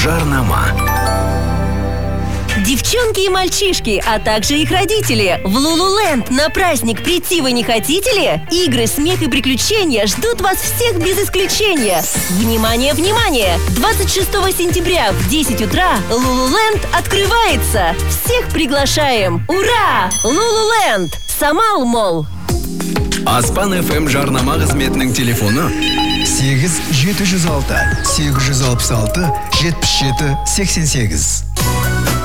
Жарнама. Девчонки и мальчишки, а также их родители. В Лулуленд на праздник прийти вы не хотите ли? Игры, смех и приключения ждут вас всех без исключения. Внимание, внимание! 26 сентября в 10 утра Лулуленд открывается. Всех приглашаем. Ура! Лулуленд! Самал Молл. Аспан FM жарнама қызметінің телефоны 8-706-866-77-88.